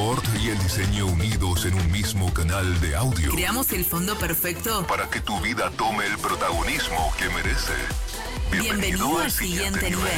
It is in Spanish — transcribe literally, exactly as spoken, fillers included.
confort y el diseño unidos en un mismo canal de audio. Creamos el fondo perfecto para que tu vida tome el protagonismo que merece. Bienvenido, Bienvenido al siguiente nivel. nivel.